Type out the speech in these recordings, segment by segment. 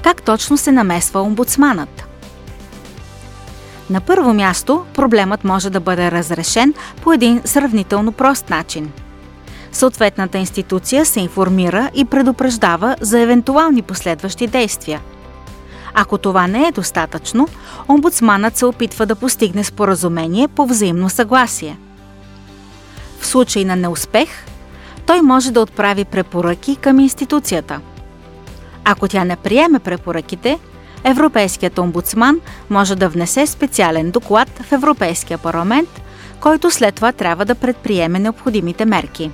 Как точно се намесва омбудсманът? На първо място, проблемът може да бъде разрешен по един сравнително прост начин. Съответната институция се информира и предупреждава за евентуални последващи действия. Ако това не е достатъчно, омбудсманът се опитва да постигне споразумение по взаимно съгласие. В случай на неуспех, той може да отправи препоръки към институцията. Ако тя не приеме препоръките, Европейският омбудсман може да внесе специален доклад в Европейския парламент, който след това трябва да предприеме необходимите мерки.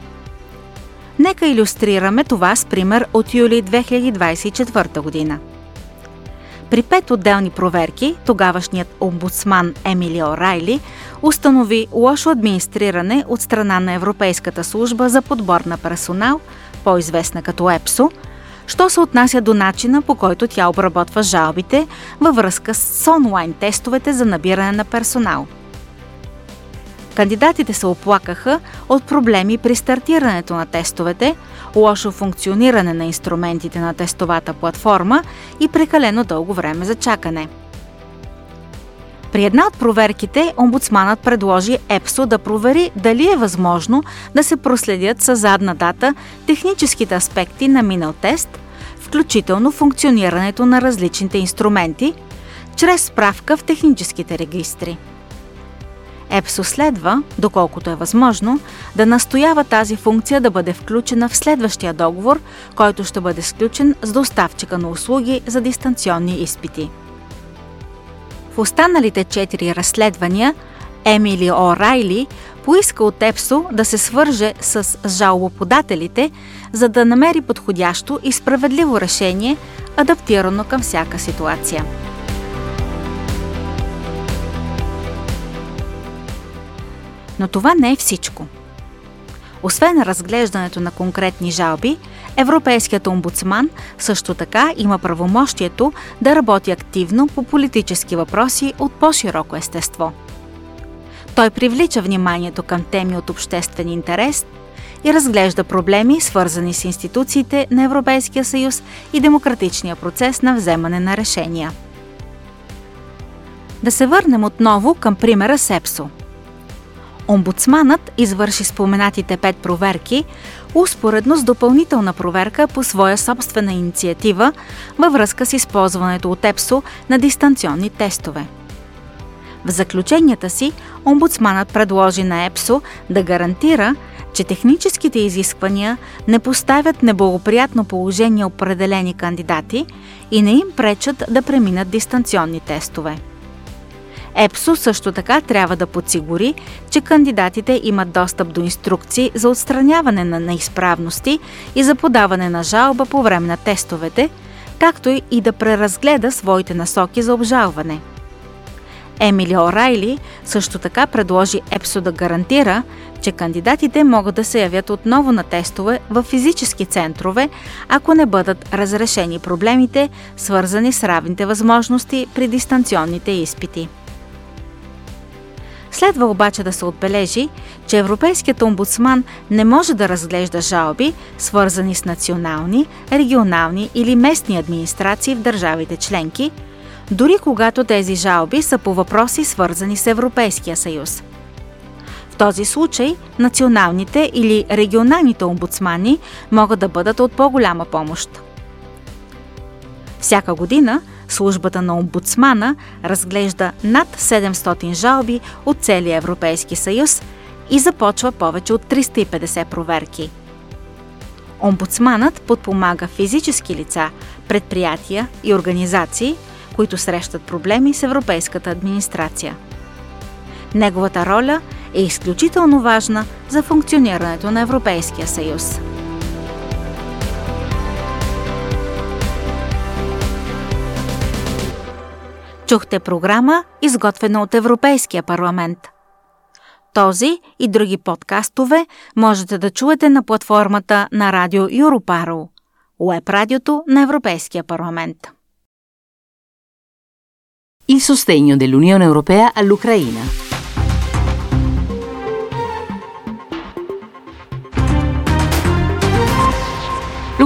Нека илюстрираме това с пример от юли 2024 година. При 5 отделни проверки, тогавашният омбудсман Емили Орайли установи лошо администриране от страна на Европейската служба за подбор на персонал, по-известна като ЕПСО, що се отнася до начина, по който тя обработва жалбите във връзка с онлайн тестовете за набиране на персонал. Кандидатите се оплакаха от проблеми при стартирането на тестовете, лошо функциониране на инструментите на тестовата платформа и прекалено дълго време за чакане. При една от проверките омбудсманът предложи ЕПСО да провери дали е възможно да се проследят със задна дата техническите аспекти на минал тест, включително функционирането на различните инструменти, чрез справка в техническите регистри. ЕПСО следва, доколкото е възможно, да настоява тази функция да бъде включена в следващия договор, който ще бъде сключен с доставчика на услуги за дистанционни изпити. В останалите 4 разследвания Емили Орайли поиска от ЕПСО да се свърже с жалбоподателите, за да намери подходящо и справедливо решение, адаптирано към всяка ситуация. Но това не е всичко. Освен разглеждането на конкретни жалби, Европейският омбудсман също така има правомощието да работи активно по политически въпроси от по-широко естество. Той привлича вниманието към теми от обществен интерес и разглежда проблеми, свързани с институциите на Европейския съюз и демократичния процес на вземане на решения. Да се върнем отново към примера с ЕПСО. Омбудсманът извърши споменатите 5 проверки, успоредно с допълнителна проверка по своя собствена инициатива във връзка с използването от ЕПСО на дистанционни тестове. В заключенията си, омбудсманът предложи на ЕПСО да гарантира, че техническите изисквания не поставят неблагоприятно положение определени кандидати и не им пречат да преминат дистанционни тестове. ЕПСО също така трябва да подсигури, че кандидатите имат достъп до инструкции за отстраняване на неизправности и за подаване на жалба по време на тестовете, както и да преразгледа своите насоки за обжалване. Емили Орайли също така предложи ЕПСО да гарантира, че кандидатите могат да се явят отново на тестове в физически центрове, ако не бъдат разрешени проблемите, свързани с равните възможности при дистанционните изпити. Следва обаче да се отбележи, че Европейският омбудсман не може да разглежда жалби, свързани с национални, регионални или местни администрации в държавите членки, дори когато тези жалби са по въпроси, свързани с Европейския съюз. В този случай националните или регионалните омбудсмани могат да бъдат от по-голяма помощ. Всяка година службата на омбудсмана разглежда над 700 жалби от целия Европейски съюз и започва повече от 350 проверки. Омбудсманът подпомага физически лица, предприятия и организации, които срещат проблеми с европейската администрация. Неговата роля е изключително важна за функционирането на Европейския съюз. Чухте програма, изготвена от Европейския парламент. Този и други подкастове можете да чуете на платформата на Радио Европаро, уеб-радиото на Европейския парламент. Il sostegno dell'Unione Europea all'Ucraina.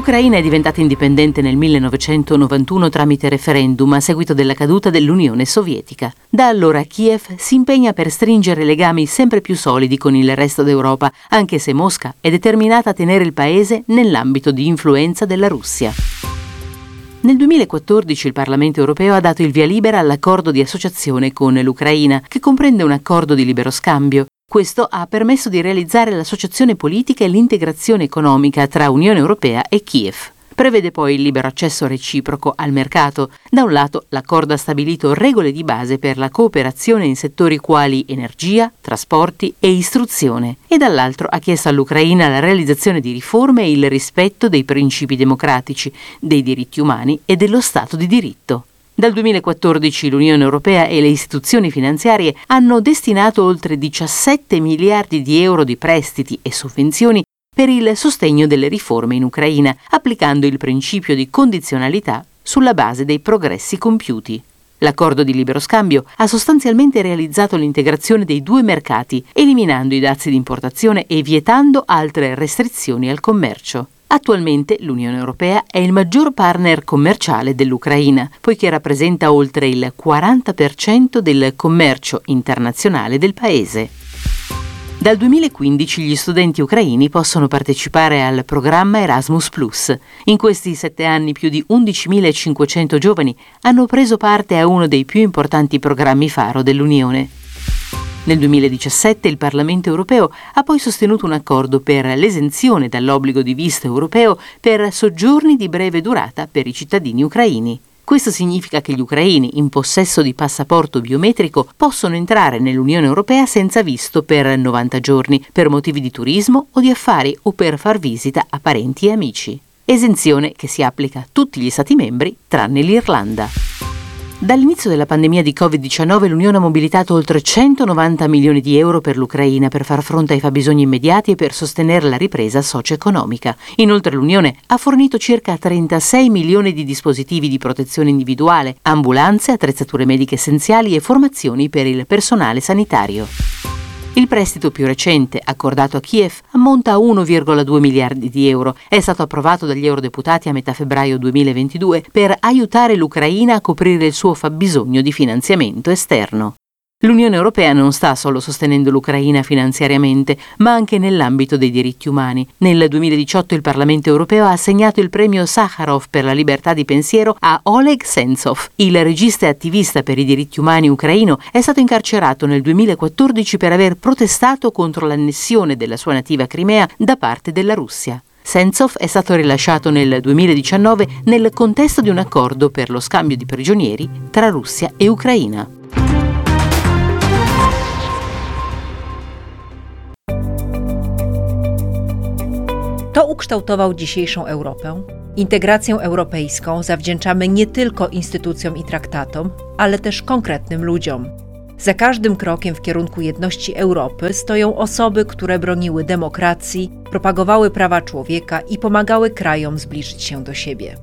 L'Ucraina è diventata indipendente nel 1991 tramite referendum a seguito della caduta dell'Unione Sovietica. Da allora Kiev si impegna per stringere legami sempre più solidi con il resto d'Europa, anche se Mosca è determinata a tenere il paese nell'ambito di influenza della Russia. Nel 2014 il Parlamento europeo ha dato il via libera all'accordo di associazione con l'Ucraina, che comprende un accordo di libero scambio. Questo ha permesso di realizzare l'associazione politica e l'integrazione economica tra Unione Europea e Kiev. Prevede poi il libero accesso reciproco al mercato. Da un lato, l'accordo ha stabilito regole di base per la cooperazione in settori quali energia, trasporti e istruzione, e dall'altro ha chiesto all'Ucraina la realizzazione di riforme e il rispetto dei principi democratici, dei diritti umani e dello Stato di diritto. Dal 2014 l'Unione Europea e le istituzioni finanziarie hanno destinato oltre 17 miliardi di euro di prestiti e sovvenzioni per il sostegno delle riforme in Ucraina, applicando il principio di condizionalità sulla base dei progressi compiuti. L'accordo di libero scambio ha sostanzialmente realizzato l'integrazione dei due mercati, eliminando i dazi di importazione e vietando altre restrizioni al commercio. Attualmente l'Unione Europea è il maggior partner commerciale dell'Ucraina, poiché rappresenta oltre il 40% del commercio internazionale del paese. Dal 2015 gli studenti ucraini possono partecipare al programma Erasmus+. In questi 7 anni più di 11.500 giovani hanno preso parte a uno dei più importanti programmi faro dell'Unione. Nel 2017 il Parlamento europeo ha poi sostenuto un accordo per l'esenzione dall'obbligo di visto europeo per soggiorni di breve durata per i cittadini ucraini. Questo significa che gli ucraini in possesso di passaporto biometrico possono entrare nell'Unione Europea senza visto per 90 giorni, per motivi di turismo o di affari o per far visita a parenti e amici. Esenzione che si applica a tutti gli Stati membri tranne l'Irlanda. Dall'inizio della pandemia di Covid-19 l'Unione ha mobilitato oltre 190 milioni di euro per l'Ucraina per far fronte ai fabbisogni immediati e per sostenere la ripresa socio-economica. Inoltre l'Unione ha fornito circa 36 milioni di dispositivi di protezione individuale, ambulanze, attrezzature mediche essenziali e formazioni per il personale sanitario. Il prestito più recente, accordato a Kiev, ammonta a 1,2 miliardi di euro. È stato approvato dagli eurodeputati a metà febbraio 2022 per aiutare l'Ucraina a coprire il suo fabbisogno di finanziamento esterno. L'Unione Europea non sta solo sostenendo l'Ucraina finanziariamente, ma anche nell'ambito dei diritti umani. Nel 2018 il Parlamento europeo ha assegnato il premio Sakharov per la libertà di pensiero a Oleg Sentsov. Il regista e attivista per i diritti umani ucraino è stato incarcerato nel 2014 per aver protestato contro l'annessione della sua nativa Crimea da parte della Russia. Sentsov è stato rilasciato nel 2019 nel contesto di un accordo per lo scambio di prigionieri tra Russia e Ucraina. To ukształtował dzisiejszą Europę. Integrację europejską zawdzięczamy nie tylko instytucjom i traktatom, ale też konkretnym ludziom. Za każdym krokiem w kierunku jedności Europy stoją osoby, które broniły demokracji, propagowały prawa człowieka i pomagały krajom zbliżyć się do siebie.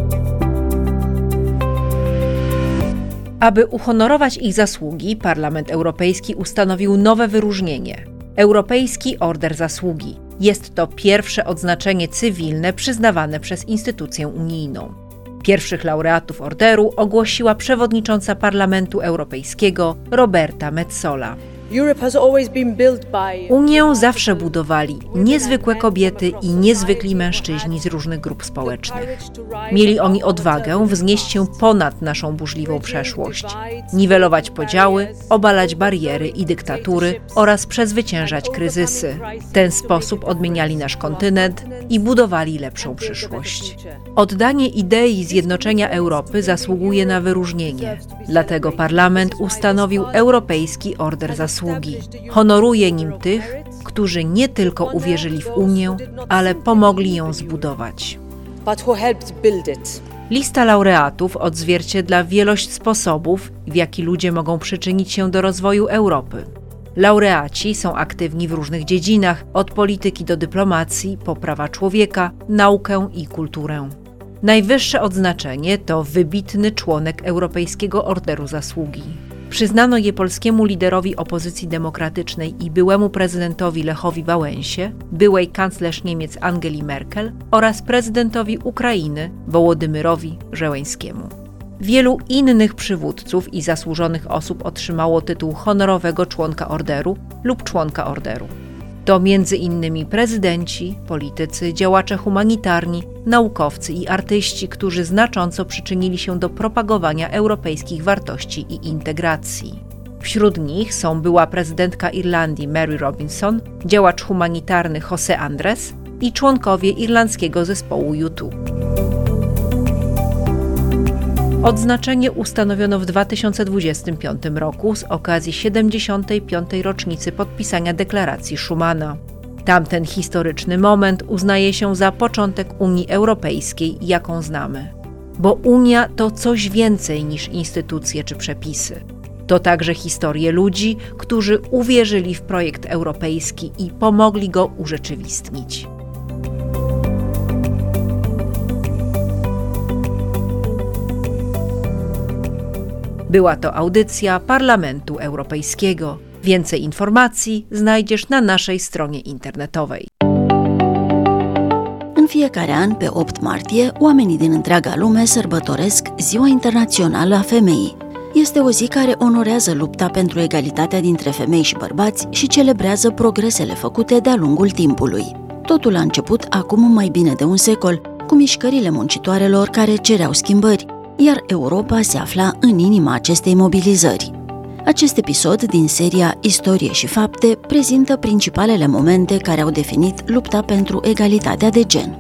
Aby uhonorować ich zasługi, Parlament Europejski ustanowił nowe wyróżnienie – Europejski Order Zasługi. Jest to pierwsze odznaczenie cywilne przyznawane przez instytucję unijną. Pierwszych laureatów orderu ogłosiła przewodnicząca Parlamentu Europejskiego Roberta Metsola. Unię zawsze budowali niezwykłe kobiety i niezwykli mężczyźni z różnych grup społecznych. Mieli oni odwagę wznieść się ponad naszą burzliwą przeszłość, niwelować podziały, obalać bariery i dyktatury oraz przezwyciężać kryzysy. W ten sposób odmieniali nasz kontynent i budowali lepszą przyszłość. Oddanie idei zjednoczenia Europy zasługuje na wyróżnienie. Dlatego Parlament ustanowił Europejski Order Zasługi. Honoruje nim tych, którzy nie tylko uwierzyli w Unię, ale pomogli ją zbudować. Lista laureatów odzwierciedla wielość sposobów, w jaki ludzie mogą przyczynić się do rozwoju Europy. Laureaci są aktywni w różnych dziedzinach, od polityki do dyplomacji, po prawa człowieka, naukę i kulturę. Najwyższe odznaczenie to wybitny członek Europejskiego Orderu Zasługi. Przyznano je polskiemu liderowi opozycji demokratycznej i byłemu prezydentowi Lechowi Wałęsie, byłej kanclerz Niemiec Angeli Merkel oraz prezydentowi Ukrainy Wołodymyrowi Żeleńskiemu. Wielu innych przywódców i zasłużonych osób otrzymało tytuł honorowego członka orderu lub członka orderu. To między innymi prezydenci, politycy, działacze humanitarni, naukowcy i artyści, którzy znacząco przyczynili się do propagowania europejskich wartości i integracji. Wśród nich są była prezydentka Irlandii Mary Robinson, działacz humanitarny José Andrés i członkowie irlandzkiego zespołu U2. Odznaczenie ustanowiono w 2025 roku z okazji 75. rocznicy podpisania deklaracji Schumana. Tamten historyczny moment uznaje się za początek Unii Europejskiej, jaką znamy. Bo Unia to coś więcej niż instytucje czy przepisy. To także historie ludzi, którzy uwierzyli w projekt europejski i pomogli go urzeczywistnić. Była to audycja Parlamentu Europejskiego. Więcej informații znajdziesz na naszej stronie internetowej. În fiecare an, pe 8 martie, oamenii din întreaga lume sărbătoresc Ziua Internațională a Femeii. Este o zi care onorează lupta pentru egalitatea dintre femei și bărbați și celebrează progresele făcute de-a lungul timpului. Totul a început acum mai bine de un secol, cu mișcările muncitoarelor care cereau schimbări, iar Europa se afla în inima acestei mobilizări. Acest episod din seria Istorie și fapte prezintă principalele momente care au definit lupta pentru egalitatea de gen.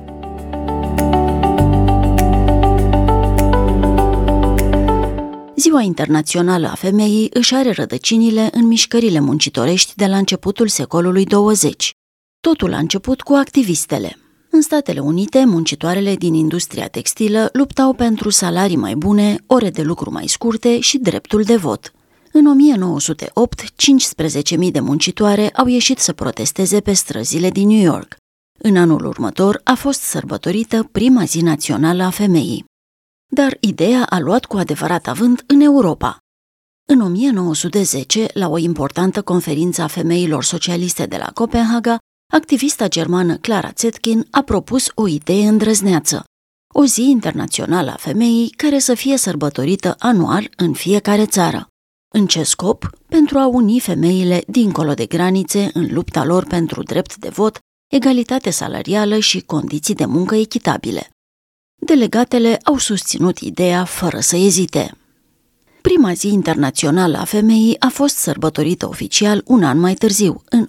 Ziua Internațională a Femeii își are rădăcinile în mișcările muncitorești de la începutul secolului 20. Totul a început cu activistele. În Statele Unite, muncitoarele din industria textilă luptau pentru salarii mai bune, ore de lucru mai scurte și dreptul de vot. În 1908, 15.000 de muncitoare au ieșit să protesteze pe străzile din New York. În anul următor a fost sărbătorită prima zi națională a femeii. Dar ideea a luat cu adevărat avânt în Europa. În 1910, la o importantă conferință a femeilor socialiste de la Copenhaga, activista germană Clara Zetkin a propus o idee îndrăzneață, o zi internațională a femeii care să fie sărbătorită anual în fiecare țară. În ce scop? Pentru a uni femeile dincolo de granițe în lupta lor pentru drept de vot, egalitate salarială și condiții de muncă echitabile. Delegatele au susținut ideea fără să ezite. Prima zi internațională a femeii a fost sărbătorită oficial un an mai târziu, în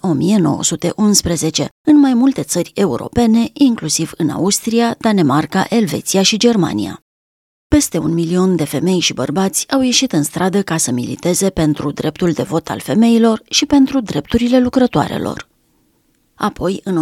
1911, în mai multe țări europene, inclusiv în Austria, Danemarca, Elveția și Germania. Peste 1 milion de femei și bărbați au ieșit în stradă ca să militeze pentru dreptul de vot al femeilor și pentru drepturile lucrătoarelor. Apoi, în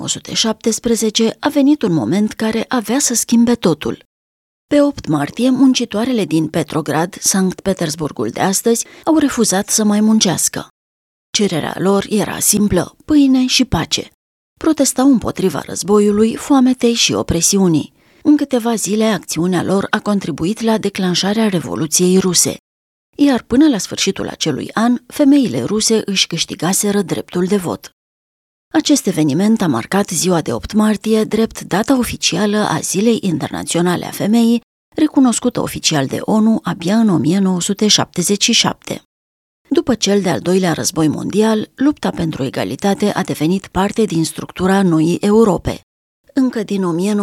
1917, a venit un moment care avea să schimbe totul. Pe 8 martie, muncitoarele din Petrograd, Sankt Petersburgul de astăzi, au refuzat să mai muncească. Cererea lor era simplă, pâine și pace. Protestau împotriva războiului, foametei și opresiunii. În câteva zile, acțiunea lor a contribuit la declanșarea Revoluției ruse. Iar până la sfârșitul acelui an, femeile ruse își câștigaseră dreptul de vot. Acest eveniment a marcat ziua de 8 martie drept data oficială a Zilei Internaționale a Femeii, recunoscută oficial de ONU abia în 1977. După cel de-al doilea război mondial, lupta pentru egalitate a devenit parte din structura noii Europe. Încă din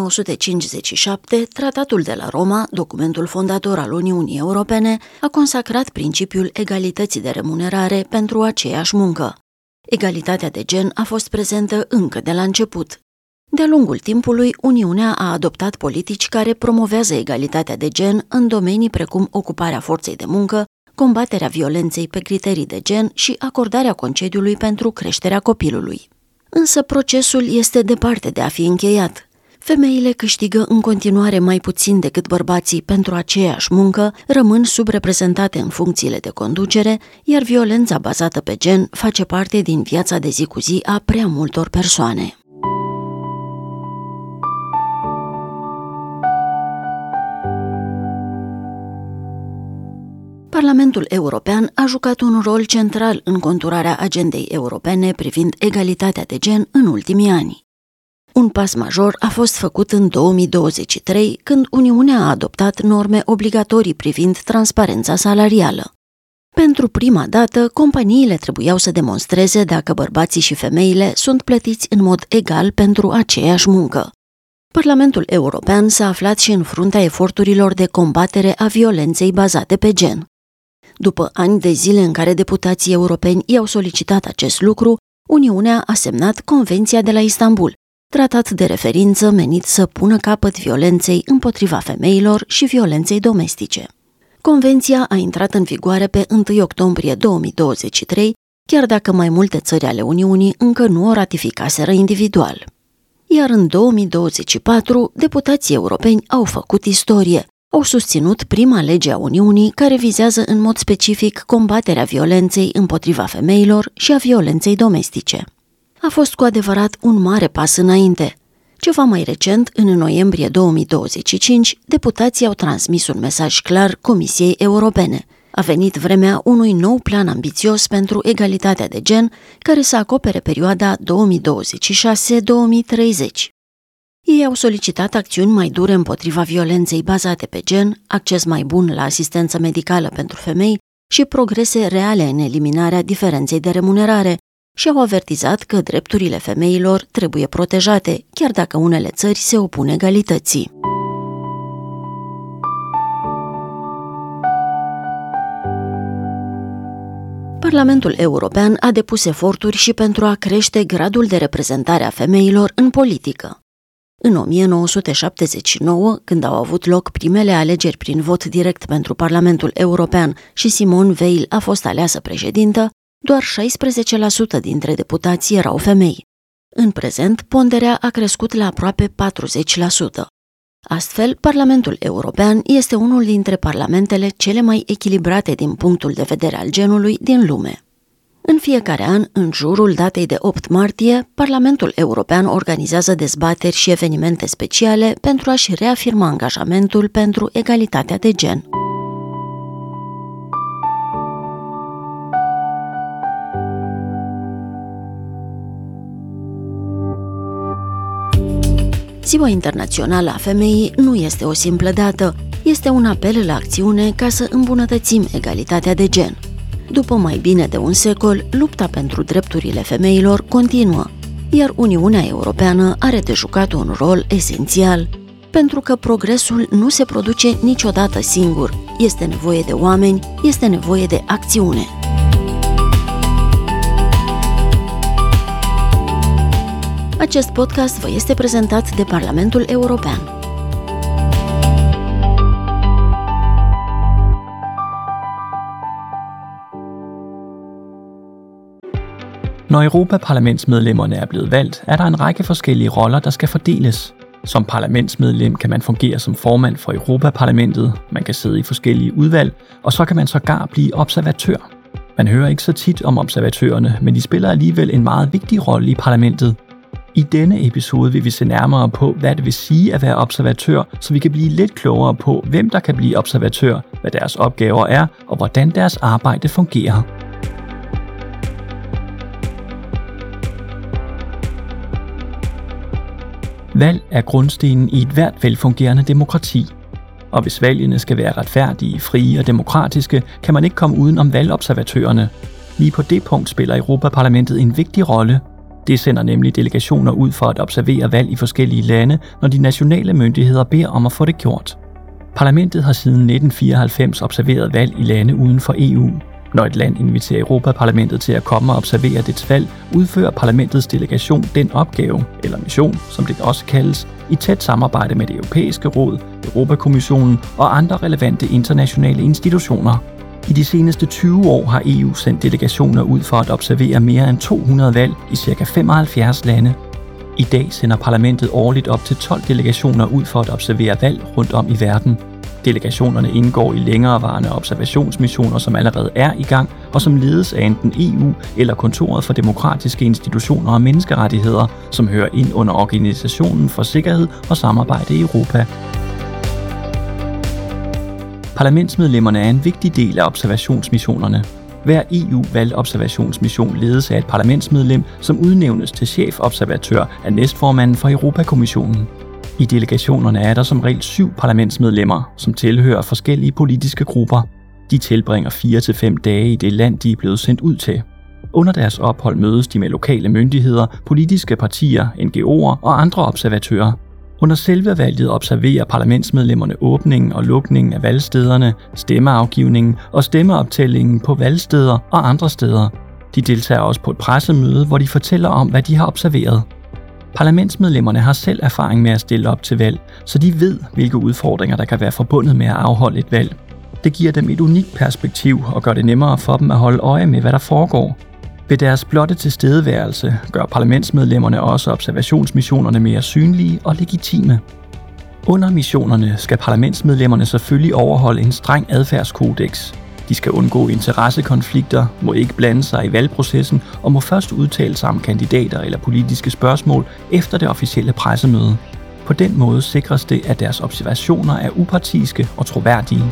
1957, Tratatul de la Roma, documentul fondator al Uniunii Europene, a consacrat principiul egalității de remunerare pentru aceeași muncă. Egalitatea de gen a fost prezentă încă de la început. De-a lungul timpului, Uniunea a adoptat politici care promovează egalitatea de gen în domenii precum ocuparea forței de muncă, combaterea violenței pe criterii de gen și acordarea concediului pentru creșterea copilului. Însă procesul este departe de a fi încheiat. Femeile câștigă în continuare mai puțin decât bărbații pentru aceeași muncă, rămân subreprezentate în funcțiile de conducere, iar violența bazată pe gen face parte din viața de zi cu zi a prea multor persoane. Parlamentul European a jucat un rol central în conturarea agendei europene privind egalitatea de gen în ultimii ani. Un pas major a fost făcut în 2023, când Uniunea a adoptat norme obligatorii privind transparența salarială. Pentru prima dată, companiile trebuiau să demonstreze dacă bărbații și femeile sunt plătiți în mod egal pentru aceeași muncă. Parlamentul European s-a aflat și în fruntea eforturilor de combatere a violenței bazate pe gen. După ani de zile în care deputații europeni i-au solicitat acest lucru, Uniunea a semnat Convenția de la Istanbul, tratat de referință menit să pună capăt violenței împotriva femeilor și violenței domestice. Convenția a intrat în vigoare pe 1 octombrie 2023, chiar dacă mai multe țări ale Uniunii încă nu o ratificaseră individual. Iar în 2024, deputații europeni au făcut istorie, au susținut prima lege a Uniunii care vizează în mod specific combaterea violenței împotriva femeilor și a violenței domestice. A fost cu adevărat un mare pas înainte. Ceva mai recent, în noiembrie 2025, deputații au transmis un mesaj clar Comisiei Europene. A venit vremea unui nou plan ambițios pentru egalitatea de gen, care să acopere perioada 2026-2030. Ei au solicitat acțiuni mai dure împotriva violenței bazate pe gen, acces mai bun la asistență medicală pentru femei și progrese reale în eliminarea diferenței de remunerare, și au avertizat că drepturile femeilor trebuie protejate, chiar dacă unele țări se opun egalității. Parlamentul European a depus eforturi și pentru a crește gradul de reprezentare a femeilor în politică. În 1979, când au avut loc primele alegeri prin vot direct pentru Parlamentul European și Simone Veil a fost aleasă președintă, doar 16% dintre deputați erau femei. În prezent, ponderea a crescut la aproape 40%. Astfel, Parlamentul European este unul dintre parlamentele cele mai echilibrate din punctul de vedere al genului din lume. În fiecare an, în jurul datei de 8 martie, Parlamentul European organizează dezbateri și evenimente speciale pentru a-și reafirma angajamentul pentru egalitatea de gen. Ziua Internațională a Femeii nu este o simplă dată, este un apel la acțiune ca să îmbunătățim egalitatea de gen. După mai bine de un secol, lupta pentru drepturile femeilor continuă, iar Uniunea Europeană are de jucat un rol esențial, pentru că progresul nu se produce niciodată singur, este nevoie de oameni, este nevoie de acțiune. Acest podcast vă este prezentat de Parlamentul European. Når Europaparlamentsmedlemmerne er blevet valgt, er der en række forskellige roller, der skal fordeles. Som parlamentsmedlem kan man fungere som formand for Europaparlamentet, man kan sidde i forskellige udvalg, og så kan man sågar blive observatør. Man hører ikke så tit om observatørerne, men de spiller alligevel en meget vigtig rolle i parlamentet. I denne episode vil vi se nærmere på, hvad det vil sige at være observatør, så vi kan blive lidt klogere på, hvem der kan blive observatør, hvad deres opgaver er, og hvordan deres arbejde fungerer. Valg er grundstenen i et hvert velfungerende demokrati. Og hvis valgene skal være retfærdige, frie og demokratiske, kan man ikke komme uden om valgobservatørerne. Lige på det punkt spiller Europaparlamentet en vigtig rolle. Det sender nemlig delegationer ud for at observere valg i forskellige lande, når de nationale myndigheder beder om at få det gjort. Parlamentet har siden 1994 observeret valg i lande uden for EU. Når et land inviterer Europaparlamentet til at komme og observere dets valg, udfører parlamentets delegation den opgave, eller mission, som det også kaldes, i tæt samarbejde med det Europæiske Råd, Europakommissionen og andre relevante internationale institutioner. I de seneste 20 år har EU sendt delegationer ud for at observere mere end 200 valg i ca. 75 lande. I dag sender parlamentet årligt op til 12 delegationer ud for at observere valg rundt om i verden. Delegationerne indgår i længerevarende observationsmissioner, som allerede er i gang, og som ledes af enten EU eller Kontoret for Demokratiske Institutioner og Menneskerettigheder, som hører ind under Organisationen for Sikkerhed og Samarbejde i Europa. Parlamentsmedlemmerne er en vigtig del af observationsmissionerne. Hver EU-valgobservationsmission ledes af et parlamentsmedlem, som udnævnes til chefobservatør af næstformanden for Europakommissionen. I delegationerne er der som regel 7 parlamentsmedlemmer, som tilhører forskellige politiske grupper. De tilbringer 4 til 5 dage i det land, de er blevet sendt ud til. Under deres ophold mødes de med lokale myndigheder, politiske partier, NGO'er og andre observatører. Under selve valget observerer parlamentsmedlemmerne åbningen og lukningen af valgstederne, stemmeafgivningen og stemmeoptællingen på valgsteder og andre steder. De deltager også på et pressemøde, hvor de fortæller om, hvad de har observeret. Parlamentsmedlemmerne har selv erfaring med at stille op til valg, så de ved, hvilke udfordringer der kan være forbundet med at afholde et valg. Det giver dem et unikt perspektiv og gør det nemmere for dem at holde øje med, hvad der foregår. Ved deres blotte tilstedeværelse gør parlamentsmedlemmerne også observationsmissionerne mere synlige og legitime. Under missionerne skal parlamentsmedlemmerne selvfølgelig overholde en streng adfærdskodex. De skal undgå interessekonflikter, må ikke blande sig i valgprocessen og må først udtale sig om kandidater eller politiske spørgsmål efter det officielle pressemøde. På den måde sikres det, at deres observationer er upartiske og troværdige.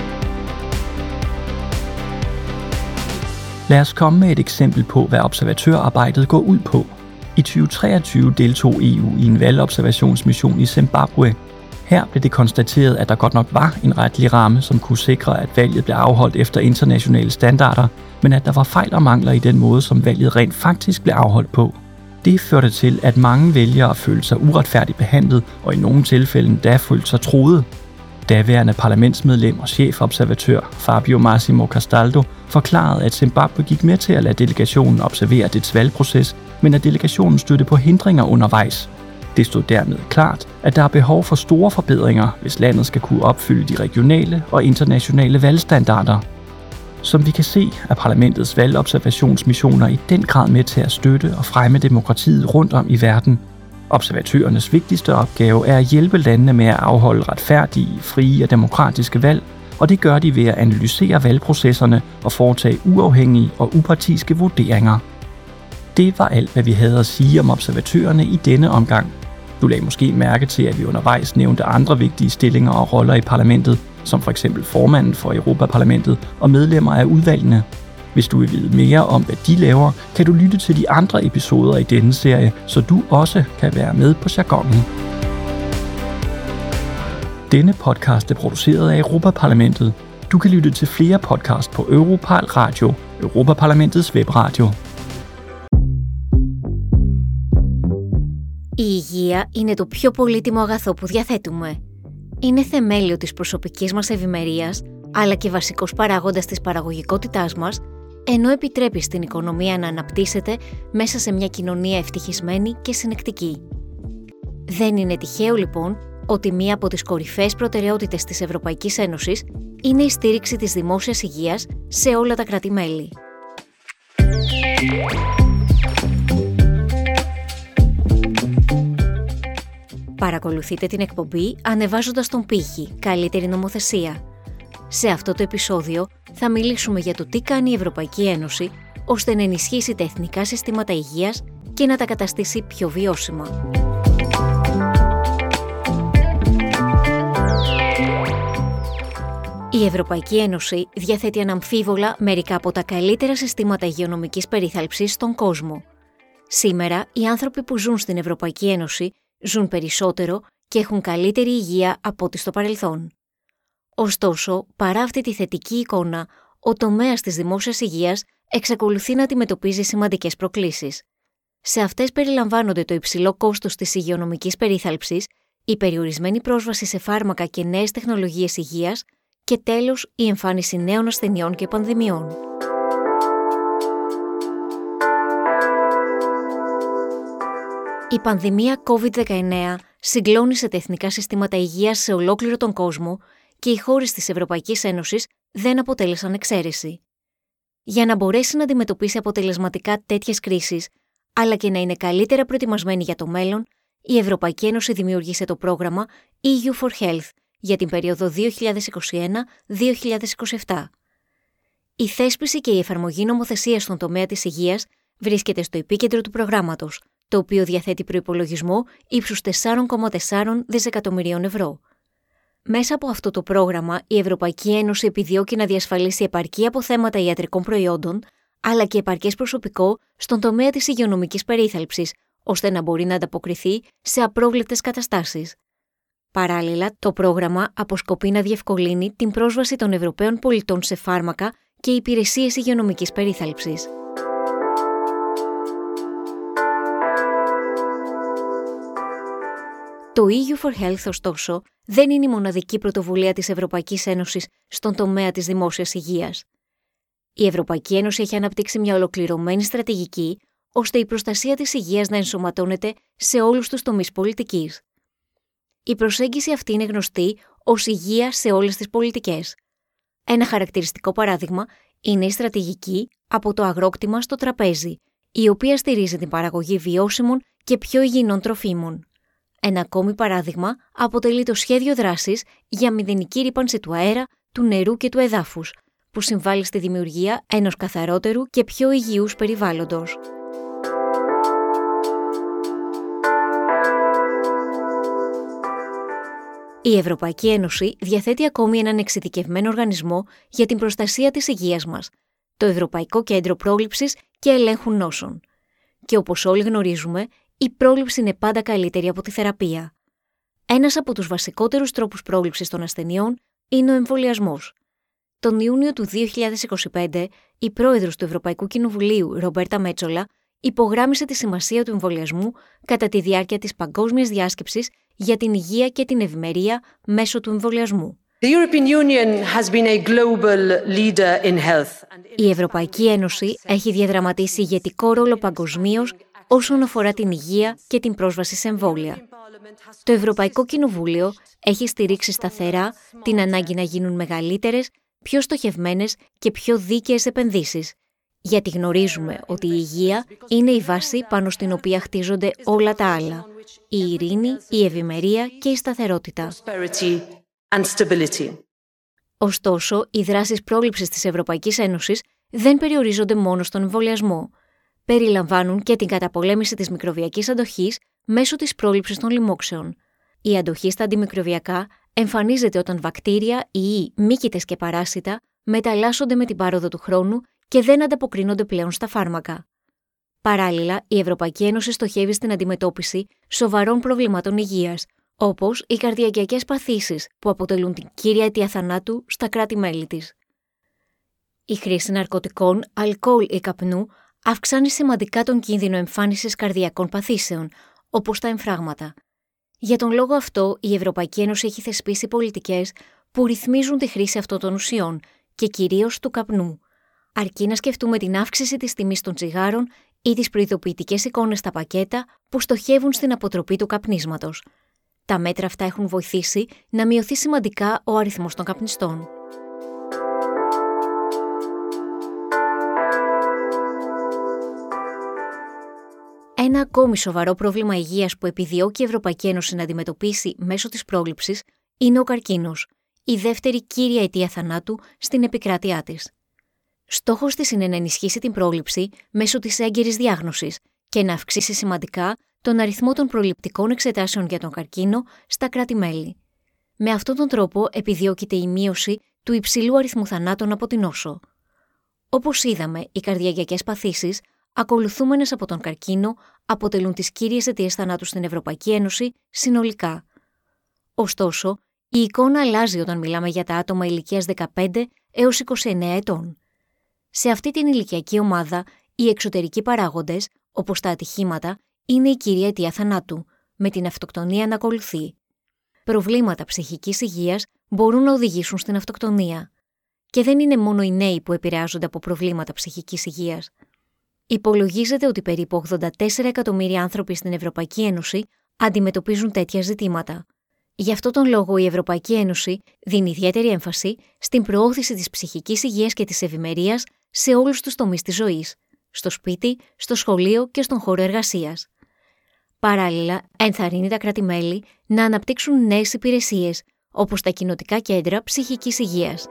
Lad os komme med et eksempel på, hvad observatørarbejdet går ud på. I 2023 deltog EU i en valgobservationsmission i Zimbabwe. Her blev det konstateret, at der godt nok var en retlig ramme, som kunne sikre, at valget blev afholdt efter internationale standarder, men at der var fejl og mangler i den måde, som valget rent faktisk blev afholdt på. Det førte til, at mange vælgere følte sig uretfærdigt behandlet, og i nogle tilfælde endda følte sig truet. Daværende parlamentsmedlem og chefobservatør Fabio Massimo Castaldo forklarede, at Zimbabwe gik med til at lade delegationen observere dets valgproces, men at delegationen stødte på hindringer undervejs. Det stod dermed klart, at der er behov for store forbedringer, hvis landet skal kunne opfylde de regionale og internationale valgstandarder. Som vi kan se, er parlamentets valgobservationsmissioner i den grad med til at støtte og fremme demokratiet rundt om i verden. Observatørernes vigtigste opgave er at hjælpe landene med at afholde retfærdige, frie og demokratiske valg, og det gør de ved at analysere valgprocesserne og foretage uafhængige og upartiske vurderinger. Det var alt, hvad vi havde at sige om observatørerne i denne omgang. Du lagde måske mærke til, at vi undervejs nævnte andre vigtige stillinger og roller i parlamentet, som f.eks. formanden for Europaparlamentet og medlemmer af udvalgene. Hvis du vil vide mere om, hvad de laver, kan du lytte til de andre episoder i denne serie, så du også kan være med på jargonen. Denne podcast er produceret af Europaparlamentet. Du kan lytte til flere podcast på Europal Radio, Europaparlamentets webradio. Η υγεία είναι το πιο πολύτιμο αγαθό που διαθέτουμε. Είναι θεμέλιο της προσωπικής μας ευημερίας, αλλά και βασικός παράγοντας της παραγωγικότητάς μας, ενώ επιτρέπει στην οικονομία να αναπτύσσεται μέσα σε μια κοινωνία ευτυχισμένη και συνεκτική. Δεν είναι τυχαίο, λοιπόν, ότι μία από τις κορυφαίες προτεραιότητες της Ευρωπαϊκής Ένωσης είναι η στήριξη της δημόσιας υγείας σε όλα τα κράτη-μέλη. Παρακολουθείτε την εκπομπή ανεβάζοντας τον πύχη «Καλύτερη νομοθεσία». Σε αυτό το επεισόδιο θα μιλήσουμε για το τι κάνει η Ευρωπαϊκή Ένωση ώστε να ενισχύσει τα εθνικά συστήματα υγείας και να τα καταστήσει πιο βιώσιμα. Η Ευρωπαϊκή Ένωση διαθέτει αναμφίβολα μερικά από τα καλύτερα συστήματα υγειονομικής περίθαλψης στον κόσμο. Σήμερα, οι άνθρωποι που ζουν στην Ευρωπαϊκή Ένωση ζουν περισσότερο και έχουν καλύτερη υγεία από ό,τι στο παρελθόν. Ωστόσο, παρά αυτή τη θετική εικόνα, ο τομέας της δημόσιας υγείας εξακολουθεί να αντιμετωπίζει σημαντικές προκλήσεις. Σε αυτές περιλαμβάνονται το υψηλό κόστος της υγειονομικής περίθαλψης, η περιορισμένη πρόσβαση σε φάρμακα και νέες τεχνολογίες υγείας και τέλος η εμφάνιση νέων ασθενειών και πανδημιών. Η πανδημία COVID-19 συγκλώνησε τα εθνικά συστήματα υγείας σε ολόκληρο τον κόσμο και οι χώρες της Ευρωπαϊκής Ένωσης δεν αποτέλεσαν εξαίρεση. Για να μπορέσει να αντιμετωπίσει αποτελεσματικά τέτοιες κρίσεις, αλλά και να είναι καλύτερα προετοιμασμένη για το μέλλον, η Ευρωπαϊκή Ένωση δημιούργησε το πρόγραμμα EU for Health για την περίοδο 2021-2027. Η θέσπιση και η εφαρμογή νομοθεσίας στον τομέα της υγείας βρίσκεται στο επίκεντρο του προγράμματος, το οποίο διαθέτει προϋπολογισμό ύψους 4,4 δισεκατομμυρίων ευρώ. Μέσα από αυτό το πρόγραμμα, η Ευρωπαϊκή Ένωση επιδιώκει να διασφαλίσει επαρκή αποθέματα ιατρικών προϊόντων, αλλά και επαρκές προσωπικό στον τομέα της υγειονομικής περίθαλψης, ώστε να μπορεί να ανταποκριθεί σε απρόβλεπτες καταστάσεις. Παράλληλα, το πρόγραμμα αποσκοπεί να διευκολύνει την πρόσβαση των Ευρωπαίων πολιτών σε φάρμακα και υπηρεσίες υγειονομικής περίθαλψης. Το EU for Health, ωστόσο, δεν είναι η μοναδική πρωτοβουλία της Ευρωπαϊκής Ένωσης στον τομέα της δημόσιας υγείας. Η Ευρωπαϊκή Ένωση έχει αναπτύξει μια ολοκληρωμένη στρατηγική, ώστε η προστασία της υγείας να ενσωματώνεται σε όλους τους τομείς πολιτικής. Η προσέγγιση αυτή είναι γνωστή ως υγεία σε όλες τις πολιτικές. Ένα χαρακτηριστικό παράδειγμα είναι η στρατηγική «Από το αγρόκτημα στο τραπέζι», η οποία στηρίζει την παραγωγή βιώσιμων και πιο υγιεινών τροφίμων. Ένα ακόμη παράδειγμα αποτελεί το σχέδιο δράσης για μηδενική ρύπανση του αέρα, του νερού και του εδάφους, που συμβάλλει στη δημιουργία ενός καθαρότερου και πιο υγιούς περιβάλλοντος. Η Ευρωπαϊκή Ένωση διαθέτει ακόμη έναν εξειδικευμένο οργανισμό για την προστασία της υγείας μας, το Ευρωπαϊκό Κέντρο Πρόληψης και Ελέγχου Νόσων. Και όπως όλοι γνωρίζουμε, η πρόληψη είναι πάντα καλύτερη από τη θεραπεία. Ένας από τους βασικότερους τρόπους πρόληψης των ασθενειών είναι ο εμβολιασμός. Τον Ιούνιο του 2025, η πρόεδρος του Ευρωπαϊκού Κοινοβουλίου, Ρομπέρτα Μέτσολα, υπογράμμισε τη σημασία του εμβολιασμού κατά τη διάρκεια της παγκόσμιας διάσκεψης για την υγεία και την ευημερία μέσω του εμβολιασμού. Η Ευρωπαϊκή Ένωση έχει διαδραματίσει ηγετικό ρόλο παγκοσμίως όσον αφορά την υγεία και την πρόσβαση σε εμβόλια. Το Ευρωπαϊκό Κοινοβούλιο έχει στηρίξει σταθερά την ανάγκη να γίνουν μεγαλύτερες, πιο στοχευμένες και πιο δίκαιες επενδύσεις, γιατί γνωρίζουμε ότι η υγεία είναι η βάση πάνω στην οποία χτίζονται όλα τα άλλα. Η ειρήνη, η ευημερία και η σταθερότητα. Ωστόσο, οι δράσεις πρόληψης της Ευρωπαϊκής Ένωσης δεν περιορίζονται μόνο στον εμβολιασμό. Περιλαμβάνουν και την καταπολέμηση της μικροβιακής αντοχής μέσω της πρόληψης των λοιμόξεων. Η αντοχή στα αντιμικροβιακά εμφανίζεται όταν βακτήρια, ιοί, μύκητες και παράσιτα μεταλλάσσονται με την πάροδο του χρόνου και δεν ανταποκρίνονται πλέον στα φάρμακα. Παράλληλα, η Ευρωπαϊκή Ένωση στοχεύει στην αντιμετώπιση σοβαρών προβλημάτων υγείας, όπως οι καρδιακιακές παθήσεις που αποτελούν την κύρια αιτία θανάτου στα κράτη-μέλη της. Η χρήση ναρκωτικών, αλκοόλ ή καπνού αυξάνει σημαντικά τον κίνδυνο εμφάνισης καρδιακών παθήσεων, όπως τα εμφράγματα. Για τον λόγο αυτό, η Ευρωπαϊκή Ένωση έχει θεσπίσει πολιτικές που ρυθμίζουν τη χρήση αυτών των ουσιών και κυρίως του καπνού. Αρκεί να σκεφτούμε την αύξηση της τιμής των τσιγάρων ή τις προειδοποιητικές εικόνες στα πακέτα που στοχεύουν στην αποτροπή του καπνίσματος. Τα μέτρα αυτά έχουν βοηθήσει να μειωθεί σημαντικά ο αριθμός των καπνιστών. Ένα ακόμη σοβαρό πρόβλημα υγείας που επιδιώκει η Ευρωπαϊκή Ένωση να αντιμετωπίσει μέσω της πρόληψης είναι ο καρκίνος, η δεύτερη κύρια αιτία θανάτου στην επικράτειά της. Στόχος της είναι να ενισχύσει την πρόληψη μέσω της έγκαιρης διάγνωσης και να αυξήσει σημαντικά τον αριθμό των προληπτικών εξετάσεων για τον καρκίνο στα κράτη-μέλη. Με αυτόν τον τρόπο επιδιώκεται η μείωση του υψηλού αριθμού θανάτων από την νόσο. Όπως είδαμε, οι καρδιακιακές παθήσεις, ακολουθούμενες από τον καρκίνο, αποτελούν τις κύριες αιτίες θανάτου στην Ευρωπαϊκή Ένωση συνολικά. Ωστόσο, η εικόνα αλλάζει όταν μιλάμε για τα άτομα ηλικίας 15 έως 29 ετών. Σε αυτή την ηλικιακή ομάδα, οι εξωτερικοί παράγοντες, όπως τα ατυχήματα, είναι η κύρια αιτία θανάτου, με την αυτοκτονία να ακολουθεί. Προβλήματα ψυχικής υγείας μπορούν να οδηγήσουν στην αυτοκτονία. Και δεν είναι μόνο οι νέοι που επηρεάζονται από προβλήματα ψυχικής υγείας. Υπολογίζεται ότι περίπου 84 εκατομμύρια άνθρωποι στην Ευρωπαϊκή Ένωση αντιμετωπίζουν τέτοια ζητήματα. Γι' αυτό τον λόγο η Ευρωπαϊκή Ένωση δίνει ιδιαίτερη έμφαση στην προώθηση της ψυχικής υγείας και της ευημερίας σε όλους τους τομείς της ζωής, στο σπίτι, στο σχολείο και στον χώρο εργασίας. Παράλληλα, ενθαρρύνει τα κράτη-μέλη να αναπτύξουν νέες υπηρεσίες, όπως τα κοινοτικά κέντρα ψυχικής υγείας.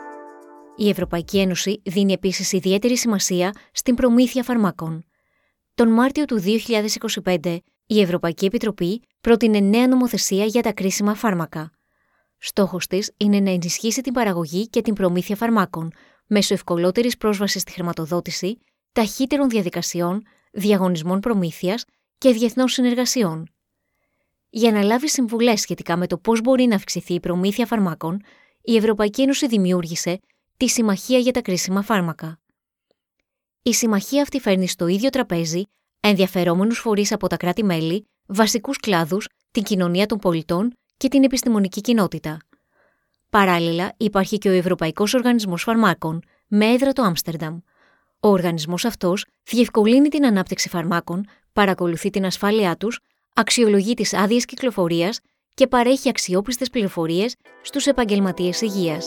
Η Ευρωπαϊκή Ένωση δίνει επίσης ιδιαίτερη σημασία στην προμήθεια φαρμάκων. Τον Μάρτιο του 2025, η Ευρωπαϊκή Επιτροπή πρότεινε νέα νομοθεσία για τα κρίσιμα φάρμακα. Στόχος της είναι να ενισχύσει την παραγωγή και την προμήθεια φαρμάκων μέσω ευκολότερης πρόσβασης στη χρηματοδότηση, ταχύτερων διαδικασιών, διαγωνισμών προμήθειας και διεθνών συνεργασιών. Για να λάβει συμβουλές σχετικά με το πώς μπορεί να αυξηθεί η προμήθεια φαρμάκων, η Ευρωπαϊκή Ένωση δημιούργησε τη Συμμαχία για τα κρίσιμα φάρμακα. Η συμμαχία αυτή φέρνει στο ίδιο τραπέζι ενδιαφερόμενους φορείς από τα κράτη-μέλη, βασικούς κλάδους, την κοινωνία των πολιτών και την επιστημονική κοινότητα. Παράλληλα, υπάρχει και ο Ευρωπαϊκός Οργανισμός Φαρμάκων, με έδρα το Άμστερνταμ. Ο οργανισμός αυτός διευκολύνει την ανάπτυξη φαρμάκων, παρακολουθεί την ασφάλειά τους, αξιολογεί τις άδειες κυκλοφορίας και παρέχει αξιόπιστες πληροφορίες στους επαγγελματίες υγείας.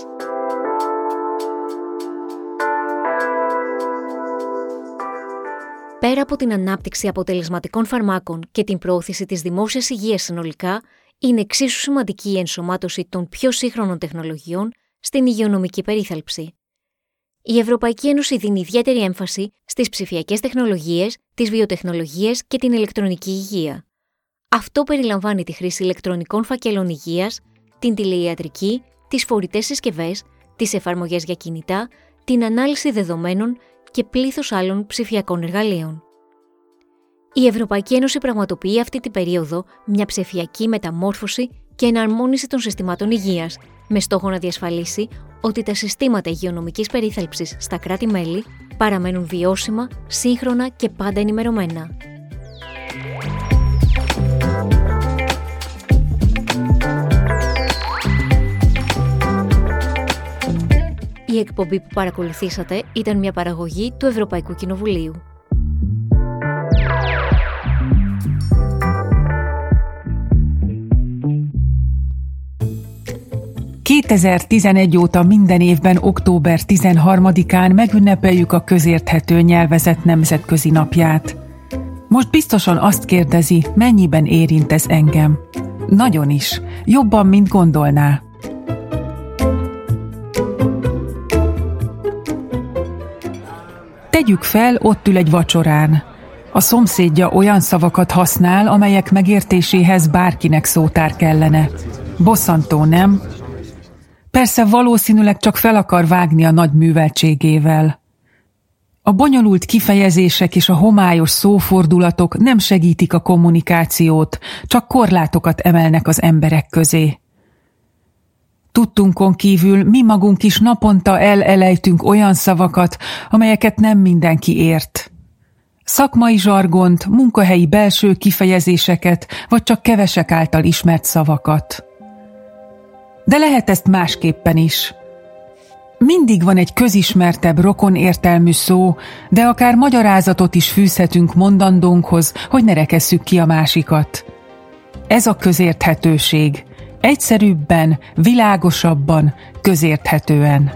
Πέρα από την ανάπτυξη αποτελεσματικών φαρμάκων και την προώθηση της δημόσιας υγείας συνολικά, είναι εξίσου σημαντική η ενσωμάτωση των πιο σύγχρονων τεχνολογιών στην υγειονομική περίθαλψη. Η Ευρωπαϊκή Ένωση δίνει ιδιαίτερη έμφαση στις ψηφιακές τεχνολογίες, τις βιοτεχνολογίες και την ηλεκτρονική υγεία. Αυτό περιλαμβάνει τη χρήση ηλεκτρονικών φακέλων υγείας, την τηλεϊατρική, τις φορητές συσκευές, τις εφαρμογές για κινητά, την ανάλυση δεδομένων και πλήθος άλλων ψηφιακών εργαλείων. Η Ευρωπαϊκή Ένωση πραγματοποιεί αυτή την περίοδο μια ψηφιακή μεταμόρφωση και εναρμόνιση των συστημάτων υγείας, με στόχο να διασφαλίσει ότι τα συστήματα υγειονομικής περίθαλψης στα κράτη-μέλη παραμένουν βιώσιμα, σύγχρονα και πάντα ενημερωμένα. Η εκπομπή που παρακολουθήσατε ήταν μια παραγωγή του Ευρωπαϊκού Κοινοβουλίου. ...2011 óta minden évben október 13-án megünnepeljük a közérthető nyelvezet nemzetközi napját. Most biztosan azt kérdezi, mennyiben érint ez engem. Nagyon is, jobban, mint gondolná. Tegyük fel, ott ül egy vacsorán. A szomszédja olyan szavakat használ, amelyek megértéséhez bárkinek szótár kellene. Bosszantó, nem? Persze valószínűleg csak fel akar vágni a nagy műveltségével. A bonyolult kifejezések és a homályos szófordulatok nem segítik a kommunikációt, csak korlátokat emelnek az emberek közé. Tudtunkon kívül mi magunk is naponta elelejtünk olyan szavakat, amelyeket nem mindenki ért. Szakmai zsargont, munkahelyi belső kifejezéseket, vagy csak kevesek által ismert szavakat. De lehet ezt másképpen is. Mindig van egy közismertebb rokon értelmű szó, de akár magyarázatot is fűzhetünk mondandónkhoz, hogy ne rekesszük ki a másikat. Ez a közérthetőség. Egyszerűbben, világosabban, közérthetően.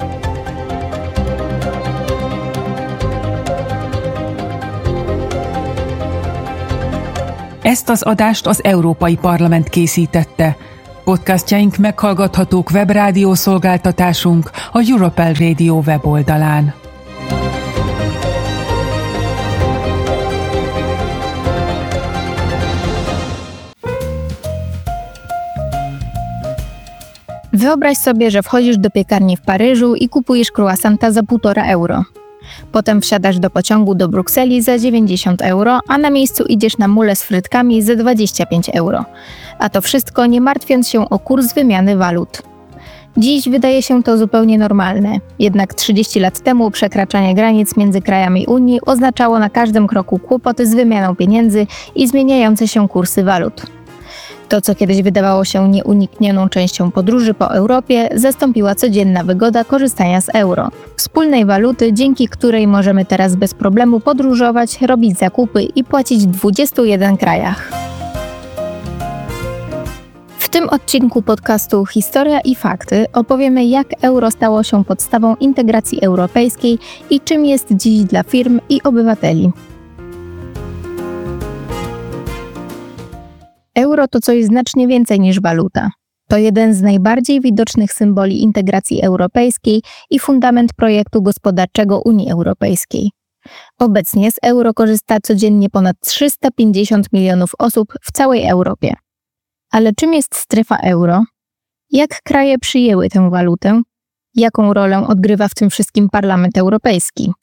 Ezt az adást az Európai Parlament készítette. Podcastjaink meghallgathatók webrádió szolgáltatásunk, a Europel Radio weboldalán. Wyobraź sobie, że wchodzisz do piekarni w Paryżu i kupujesz croissanta za 1,5 euro. Potem wsiadasz do pociągu do Brukseli za 90 euro, a na miejscu idziesz na mulę z frytkami za 25 euro. A to wszystko nie martwiąc się o kurs wymiany walut. Dziś wydaje się to zupełnie normalne, jednak 30 lat temu przekraczanie granic między krajami Unii oznaczało na każdym kroku kłopoty z wymianą pieniędzy i zmieniające się kursy walut. To, co kiedyś wydawało się nieuniknioną częścią podróży po Europie, zastąpiła codzienna wygoda korzystania z euro, wspólnej waluty, dzięki której możemy teraz bez problemu podróżować, robić zakupy i płacić w 21 krajach. W tym odcinku podcastu Historia i Fakty opowiemy, jak euro stało się podstawą integracji europejskiej i czym jest dziś dla firm i obywateli. Euro to coś znacznie więcej niż waluta. To jeden z najbardziej widocznych symboli integracji europejskiej i fundament projektu gospodarczego Unii Europejskiej. Obecnie z euro korzysta codziennie ponad 350 milionów osób w całej Europie. Ale czym jest strefa euro? Jak kraje przyjęły tę walutę? Jaką rolę odgrywa w tym wszystkim Parlament Europejski?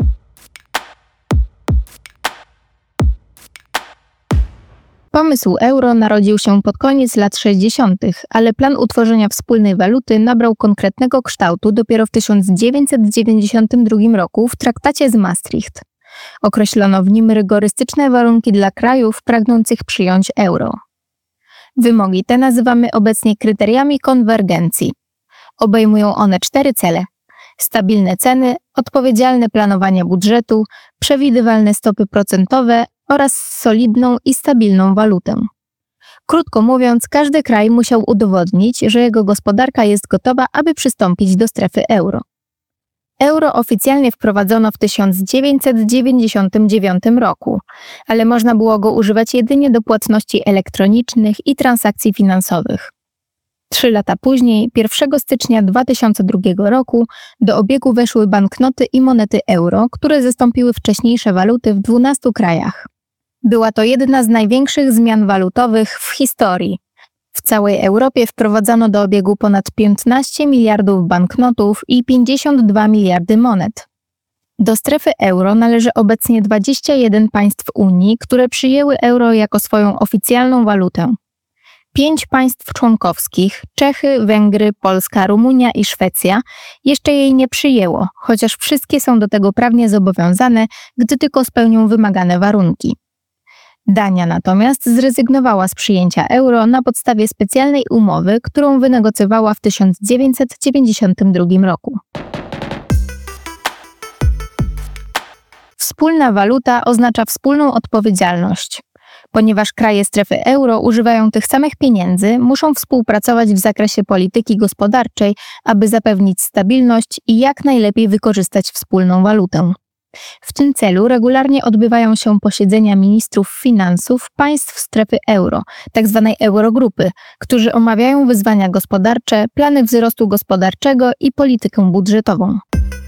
Pomysł euro narodził się pod koniec lat 60., ale plan utworzenia wspólnej waluty nabrał konkretnego kształtu dopiero w 1992 roku w traktacie z Maastricht. Określono w nim rygorystyczne warunki dla krajów pragnących przyjąć euro. Wymogi te nazywamy obecnie kryteriami konwergencji. Obejmują one 4 cele: stabilne ceny, odpowiedzialne planowanie budżetu, przewidywalne stopy procentowe oraz solidną i stabilną walutę. Krótko mówiąc, każdy kraj musiał udowodnić, że jego gospodarka jest gotowa, aby przystąpić do strefy euro. Euro oficjalnie wprowadzono w 1999 roku, ale można było go używać jedynie do płatności elektronicznych i transakcji finansowych. 3 lata później, 1 stycznia 2002 roku, do obiegu weszły banknoty i monety euro, które zastąpiły wcześniejsze waluty w 12 krajach. Była to jedna z największych zmian walutowych w historii. W całej Europie wprowadzono do obiegu ponad 15 miliardów banknotów i 52 miliardy monet. Do strefy euro należy obecnie 21 państw Unii, które przyjęły euro jako swoją oficjalną walutę. 5 państw członkowskich, Czechy, Węgry, Polska, Rumunia i Szwecja, jeszcze jej nie przyjęło, chociaż wszystkie są do tego prawnie zobowiązane, gdy tylko spełnią wymagane warunki. Dania natomiast zrezygnowała z przyjęcia euro na podstawie specjalnej umowy, którą wynegocjowała w 1992 roku. Wspólna waluta oznacza wspólną odpowiedzialność. Ponieważ kraje strefy euro używają tych samych pieniędzy, muszą współpracować w zakresie polityki gospodarczej, aby zapewnić stabilność i jak najlepiej wykorzystać wspólną walutę. W tym celu regularnie odbywają się posiedzenia ministrów finansów państw strefy euro, tzw. Eurogrupy, którzy omawiają wyzwania gospodarcze, plany wzrostu gospodarczego i politykę budżetową.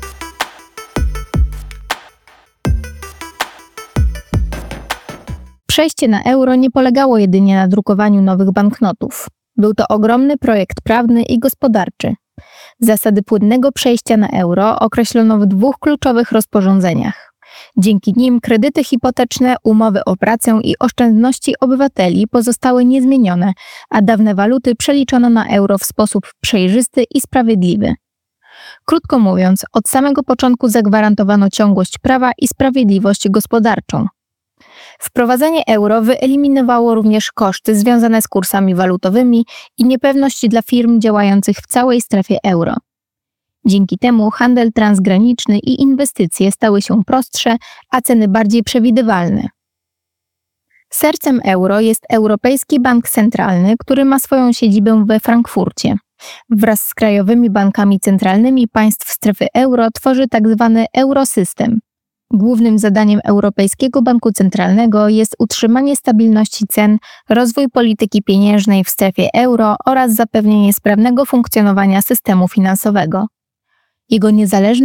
Przejście na euro nie polegało jedynie na drukowaniu nowych banknotów. Był to ogromny projekt prawny i gospodarczy. Zasady płynnego przejścia na euro określono w 2 kluczowych rozporządzeniach. Dzięki nim kredyty hipoteczne, umowy o pracę i oszczędności obywateli pozostały niezmienione, a dawne waluty przeliczono na euro w sposób przejrzysty i sprawiedliwy. Krótko mówiąc, od samego początku zagwarantowano ciągłość prawa i sprawiedliwość gospodarczą. Wprowadzenie euro wyeliminowało również koszty związane z kursami walutowymi i niepewność dla firm działających w całej strefie euro. Dzięki temu handel transgraniczny i inwestycje stały się prostsze, a ceny bardziej przewidywalne. Sercem euro jest Europejski Bank Centralny, który ma swoją siedzibę we Frankfurcie. Wraz z krajowymi bankami centralnymi państw strefy euro tworzy tzw. Eurosystem. Głównym zadaniem Europejskiego Banku Centralnego jest utrzymanie stabilności cen, rozwój polityki pieniężnej w strefie euro oraz zapewnienie sprawnego funkcjonowania systemu finansowego. Jego niezależny